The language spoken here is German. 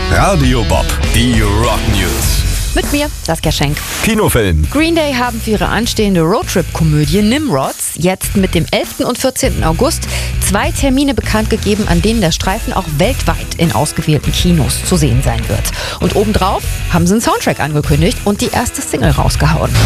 Radio Bob, die Rock News. Mit mir, Saskia Schenk. Kinofilm. Green Day haben für ihre anstehende Roadtrip-Komödie Nimrods jetzt mit dem 11. und 14. August 2 Termine bekannt gegeben, an denen der Streifen auch weltweit in ausgewählten Kinos zu sehen sein wird. Und obendrauf haben sie einen Soundtrack angekündigt und die erste Single rausgehauen.